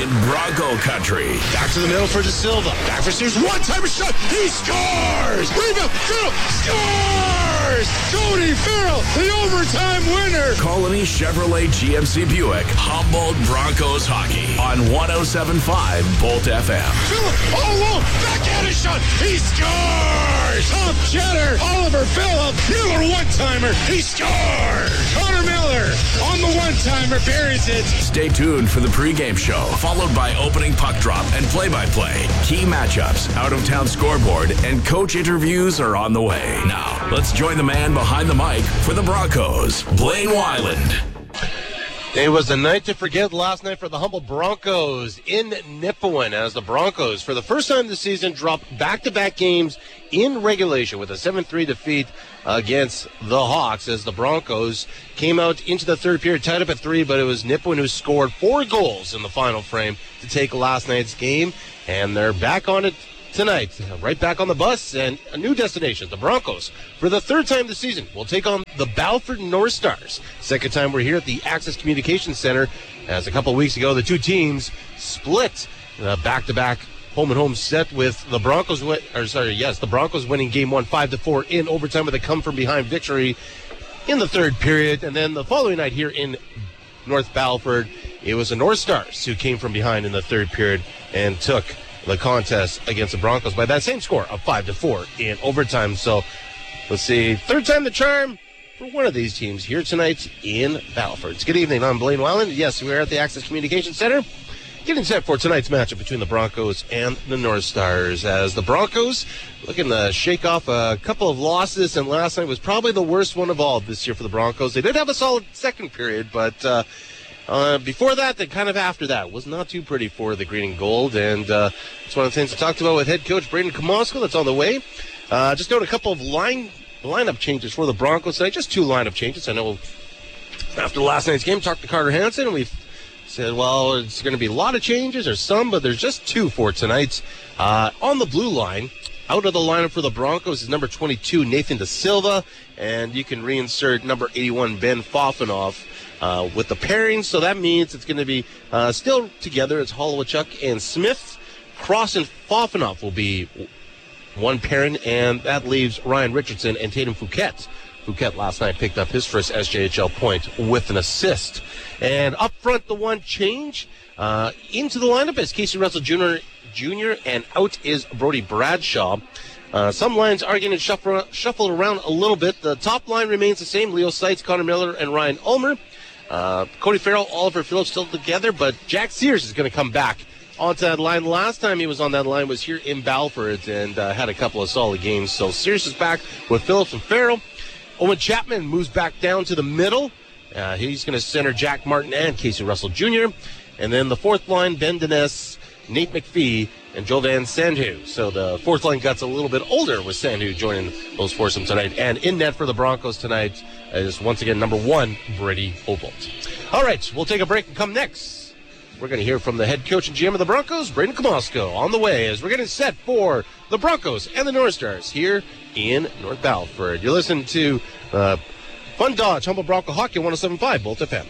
in Bronco country. Back to the middle for De Silva. Back for Sears. One-timer shot. He scores! Rebound. Farrell scores! Cody Farrell, the overtime winner. Colony Chevrolet GMC Buick, Humboldt Broncos hockey on 107.5 Bolt FM. Phillip, all alone. Backhand shot. He scores! Top cheddar. Oliver Phillip. Miller one-timer. He scores! Connor Miller on the one-timer. Buries it. Stay tuned for the pregame show, followed by opening puck drop and play-by-play. Key matchups, out-of-town scoreboard, and coach interviews are on the way. Now, let's join the man behind the mic for the Broncos, Blaine Weiland. It was a night to forget last night for the Humboldt Broncos in Nipawin, as the Broncos, for the first time this season, dropped back-to-back games in regulation with a 7-3 defeat against the Hawks, as the Broncos came out into the third period, tied up at 3, but it was Nipawin who scored 4 goals in the final frame to take last night's game, and they're back on it tonight, right back on the bus, and a new destination. The Broncos, for the third time this season, will take on the Balfour North Stars. Second time we're here at the Access Communications Center, as a couple of weeks ago the two teams split back-to-back home-and-home set with the Broncos the Broncos winning game 1 5-4 in overtime with a come-from-behind victory in the third period. And then the following night here in North Balford, it was the North Stars who came from behind in the third period and took the contest against the Broncos by that same score of 5-4 in overtime. So let's see, third time the charm for one of these teams here tonight in Balford. Good evening, I'm Blaine Weiland. Yes, we're at the Access Communications Center, getting set for tonight's matchup between the Broncos and the North Stars, as the Broncos looking to shake off a couple of losses, and last night was probably the worst one of all this year for the Broncos. They did have a solid second period, but before that, and kind of after that, was not too pretty for the green and gold, and it's one of the things I talked about with head coach Braden Kamosko. That's on the way. Just note a couple of lineup changes for the Broncos tonight, just 2 lineup changes. I know after last night's game, talked to Carter Hansen, and we said, well, it's going to be a lot of changes or some, but there's just 2 for tonight. On the blue line, out of the lineup for the Broncos is number 22, Nathan De Silva, and you can reinsert number 81, Ben Fofanoff, with the pairing. So that means it's going to be still together. It's Holowachuk and Smith. Cross and Fofanoff will be one pairing, and that leaves Ryan Richardson and Tatum Fouquet. Fouquet last night picked up his first SJHL point with an assist. And up front, the one change into the lineup is Casey Russell Jr. and out is Brody Bradshaw. Some lines are getting shuffled around a little bit. The top line remains the same. Leo Seitz, Connor Miller, and Ryan Ulmer. Cody Farrell, Oliver Phillips still together, but Jack Sears is going to come back onto that line. Last time he was on that line was here in Balford and had a couple of solid games. So Sears is back with Phillips and Farrell. Owen Chapman moves back down to the middle. He's going to center Jack Martin and Casey Russell Jr. And then the fourth line, Ben Dines, Nate McPhee, and Jovan Sandhu. So the fourth line gets a little bit older with Sandhu joining those foursome tonight. And in net for the Broncos tonight is once again number 1, Brady Obolt. All right, we'll take a break and come next. We're going to hear from the head coach and GM of the Broncos, Braden Kamosko, on the way as we're getting set for the Broncos and the North Stars here in North Balford. You're listening to Fun Dodge Humboldt Bronco Hockey 107.5 Bolt FM.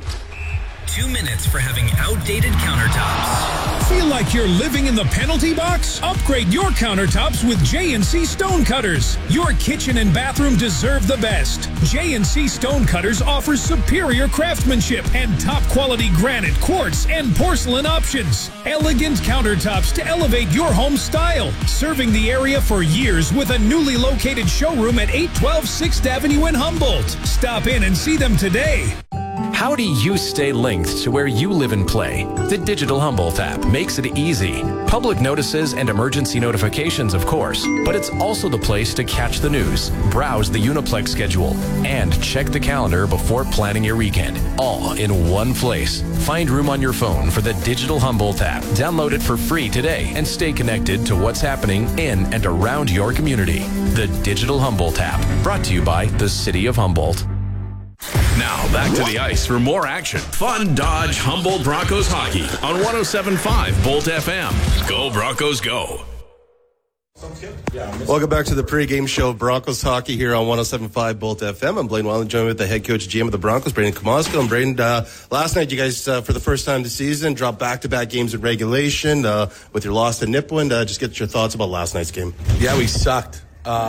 2 minutes for having outdated countertops. Feel like you're living in the penalty box? Upgrade your countertops with J&C Stone Cutters. Your kitchen and bathroom deserve the best. J&C Stone Cutters offers superior craftsmanship and top-quality granite, quartz, and porcelain options. Elegant countertops to elevate your home style. Serving the area for years with a newly located showroom at 812 6th Avenue in Humboldt. Stop in and see them today. How do you stay linked to where you live and play? The Digital Humboldt app makes it easy. Public notices and emergency notifications, of course, but it's also the place to catch the news, browse the Uniplex schedule, and check the calendar before planning your weekend. All in one place. Find room on your phone for the Digital Humboldt app. Download it for free today and stay connected to what's happening in and around your community. The Digital Humboldt app, brought to you by the City of Humboldt. Now, back to the ice for more action. Fun Dodge Humboldt Broncos hockey on 107.5 Bolt FM. Go Broncos, go. Welcome back to the pregame show of Broncos hockey here on 107.5 Bolt FM. I'm Blaine Wyland, joined with the head coach GM of the Broncos, Braden Kamosko. And Braden, last night you guys, for the first time this season, dropped back-to-back games in regulation with your loss to Nipawin. Just get your thoughts about last night's game. Yeah, we sucked.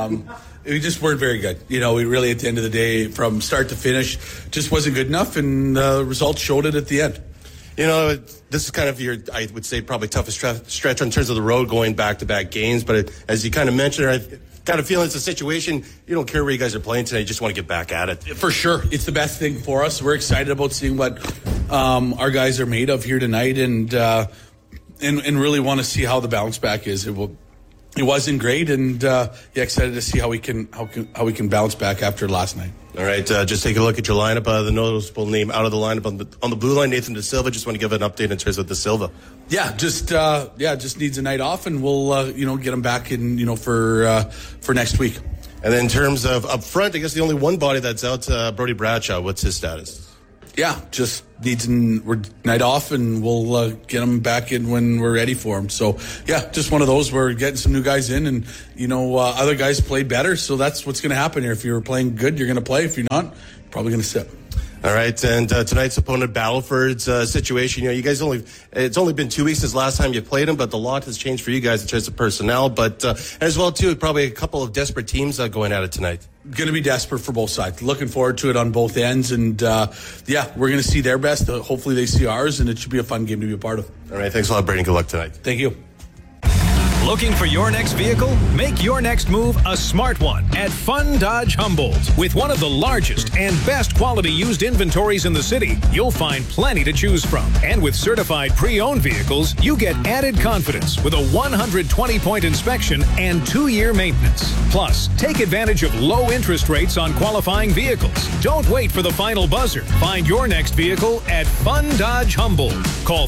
We just weren't very good. We really, at the end of the day, from start to finish, just wasn't good enough, and the results showed it at the end. This is kind of your, I would say, probably toughest stretch in terms of the road going back-to-back games. But as you kind of mentioned, I kind of feel it's a situation, you don't care where you guys are playing today, you just want to get back at it. For sure. It's the best thing for us. We're excited about seeing what our guys are made of here tonight, and really want to see how the bounce back is. It wasn't great, and excited to see how we can bounce back after last night. All right, just take a look at your lineup. The noticeable name out of the lineup on the blue line, Nathan De Silva. Just want to give an update in terms of De Silva. Yeah, just needs a night off, and we'll get him back in for next week. And then in terms of up front, I guess the only one body that's out, Brody Bradshaw. What's his status? Yeah, just needs a night off, and we'll get him back in when we're ready for him. So, yeah, just one of those. We're getting some new guys in, and, other guys play better, so that's what's going to happen here. If you're playing good, you're going to play. If you're not, you're probably going to sit. All right, and tonight's opponent, Battleford's situation. You guys it's only been 2 weeks since last time you played them, but the lot has changed for you guys in terms of personnel. But as well, too, probably a couple of desperate teams going at it tonight. Going to be desperate for both sides. Looking forward to it on both ends, and we're going to see their best. Hopefully, they see ours, and it should be a fun game to be a part of. All right, thanks a lot, Brady. Good luck tonight. Thank you. Looking for your next vehicle? Make your next move a smart one at Fun Dodge Humboldt. With one of the largest and best quality used inventories in the city, you'll find plenty to choose from. And with certified pre-owned vehicles, you get added confidence with a 120-point inspection and 2-year maintenance. Plus, take advantage of low interest rates on qualifying vehicles. Don't wait for the final buzzer. Find your next vehicle at Fun Dodge Humboldt. Call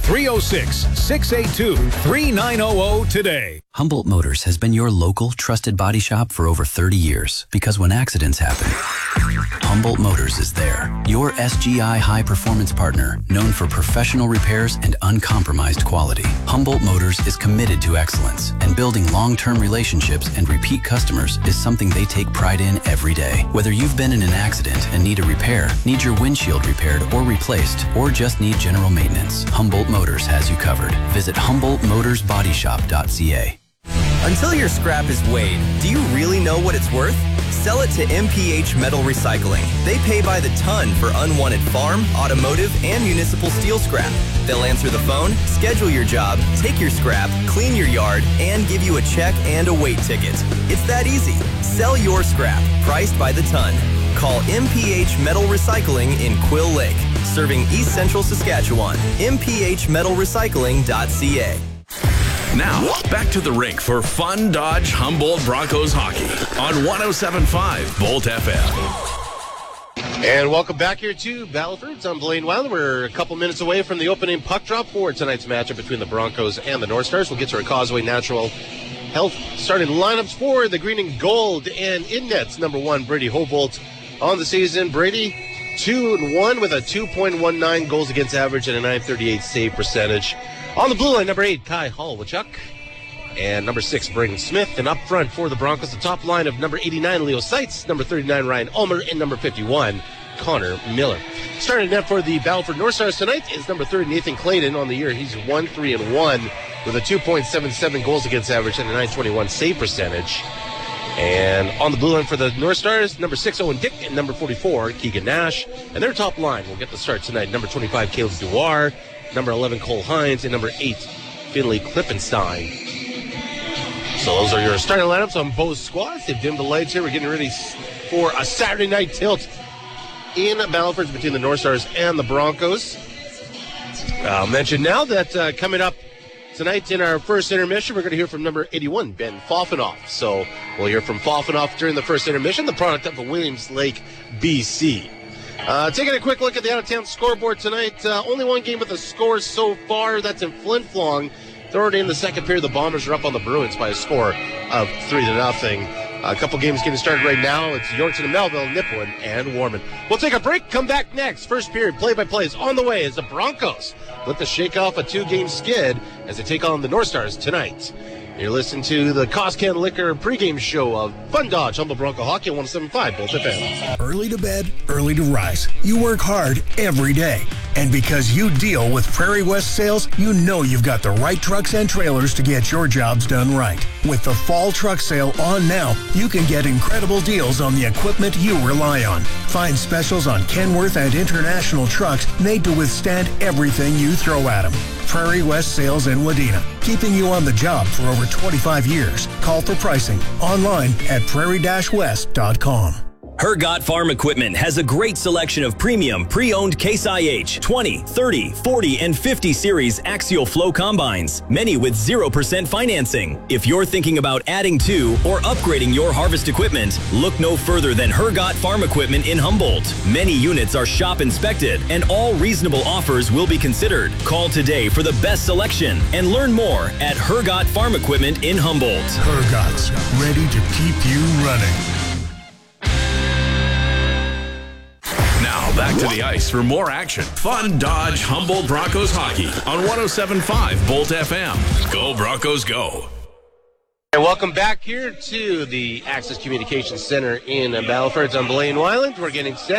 306-682-3900 today. Humboldt Motors has been your local, trusted body shop for over 30 years. Because when accidents happen, Humboldt Motors is there. Your SGI high-performance partner, known for professional repairs and uncompromised quality. Humboldt Motors is committed to excellence, and building long-term relationships and repeat customers is something they take pride in every day. Whether you've been in an accident and need a repair, need your windshield repaired or replaced, or just need general maintenance, Humboldt Motors has you covered. Visit HumboldtMotorsBodyShop.ca. Until your scrap is weighed, do you really know what it's worth? Sell it to MPH Metal Recycling. They pay by the ton for unwanted farm, automotive, and municipal steel scrap. They'll answer the phone, schedule your job, take your scrap, clean your yard, and give you a check and a weight ticket. It's that easy. Sell your scrap, priced by the ton. Call MPH Metal Recycling in Quill Lake, serving East Central Saskatchewan. MPHmetalrecycling.ca. Now, back to the rink for Fun Dodge Humboldt Broncos hockey on 107.5 Bolt FM. And welcome back here to Battleford. I'm Blaine Wyland. We're a couple minutes away from the opening puck drop for tonight's matchup between the Broncos and the North Stars. We'll get to our Causeway Natural Health starting lineups for the green and gold, and in nets, number 1, Brady Hobolt on the season. Brady, 2-1 with a 2.19 goals against average and a .938 save percentage. On the blue line, number 8, Kai Holwachuk, and number 6, Braden Smith. And up front for the Broncos, the top line of number 89, Leo Seitz, number 39, Ryan Ulmer, and number 51, Connor Miller. Starting net for the Battleford North Stars tonight is number 30, Nathan Clayton. On the year, he's 1-3-1 with a 2.77 goals against average and a .921 save percentage. And on the blue line for the North Stars, number 6, Owen Dick, and number 44, Keegan Nash. And their top line will get the start tonight, number 25, Caleb Duar, number 11, Cole Hines, and number 8, Finley Klippenstein. So those are your starting lineups on both squads. They've dimmed the lights here. We're getting ready for a Saturday night tilt in Battleford between the North Stars and the Broncos. I'll mention now that coming up tonight in our first intermission, we're going to hear from number 81, Ben Fofanoff. So we'll hear from Fofanoff during the first intermission, the product of Williams Lake, BC. Taking a quick look at the out-of-town scoreboard tonight. Only one game with a score so far. That's in Flin Flon. They're already in the second period. The Bombers are up on the Bruins by a score of 3-0. A couple games getting started right now. It's Yorkton and Melville, Nipawin, and Warman. We'll take a break. Come back next. First period play-by-play is on the way as the Broncos look to shake off a 2-game skid as they take on the North Stars tonight You're listening to the Coscan Liquor pregame show of Fun Dodge Humboldt Bronco Hockey 107.5 Bolt FM. Early to bed, early to rise. You work hard every day. And because you deal with Prairie West Sales, you know you've got the right trucks and trailers to get your jobs done right. With the fall truck sale on now, you can get incredible deals on the equipment you rely on. Find specials on Kenworth and International trucks made to withstand everything you throw at them. Prairie West Sales in Wadena, keeping you on the job for over 25 years. Call for pricing online at prairie-west.com. Hergot Farm Equipment has a great selection of premium pre-owned Case IH 20, 30, 40, and 50 series axial flow combines, many with 0% financing. If you're thinking about adding to or upgrading your harvest equipment, look no further than Hergot Farm Equipment in Humboldt. Many units are shop inspected and all reasonable offers will be considered. Call today for the best selection and learn more at Hergot Farm Equipment in Humboldt. Hergot's, ready to keep you running. Now back to the ice for more action. Fun Dodge Humboldt Broncos hockey on 107.5 Bolt FM. Go Broncos, go. And welcome back here to the Access Communications Center in Battleford on Blaine Island. We're getting set